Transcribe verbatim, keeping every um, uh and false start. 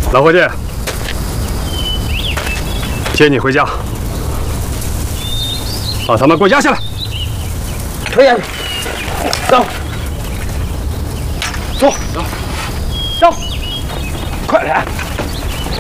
老伙计，接你回家，把他们给我押下来。 推下去，走，走，走，走，快点！